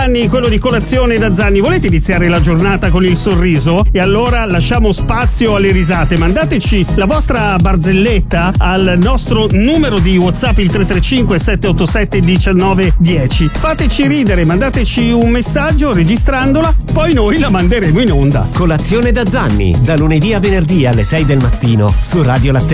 Quello di Colazione da Zanni. Volete iniziare la giornata con il sorriso? E allora lasciamo spazio alle risate. Mandateci la vostra barzelletta al nostro numero di WhatsApp, il 335 787 1910. Fateci ridere, mandateci un messaggio registrandola, poi noi la manderemo in onda. Colazione da Zanni, da lunedì a venerdì alle 6 del mattino su Radio Latte.